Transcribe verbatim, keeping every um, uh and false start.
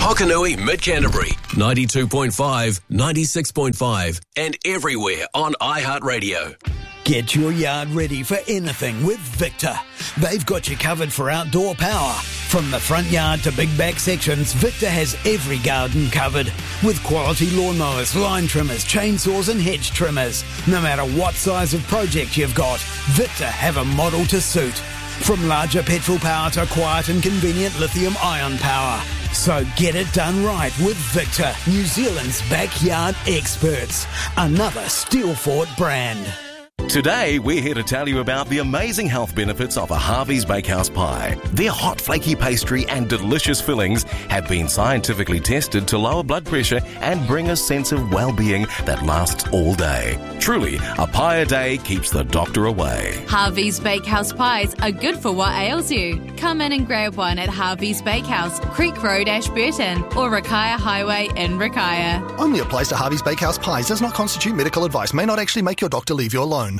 Hokanui, Mid-Canterbury, ninety-two point five, ninety-six point five, and everywhere on iHeartRadio. Get your yard ready for anything with Victor. They've got you covered for outdoor power. From the front yard to big back sections, Victor has every garden covered. With quality lawnmowers, line trimmers, chainsaws and hedge trimmers. No matter what size of project you've got, Victor have a model to suit. From larger petrol power to quiet and convenient lithium-ion power. So get it done right with Victor, New Zealand's backyard experts. Another Steelfort brand. Today, we're here to tell you about the amazing health benefits of a Harvey's Bakehouse pie. Their hot, flaky pastry and delicious fillings have been scientifically tested to lower blood pressure and bring a sense of well-being that lasts all day. Truly, a pie a day keeps the doctor away. Harvey's Bakehouse pies are good for what ails you. Come in and grab one at Harvey's Bakehouse, Creek Road, Ashburton, or Rakaya Highway in Rakaya. Only applies to Harvey's Bakehouse pies. Does not constitute medical advice. May not actually make your doctor leave you alone.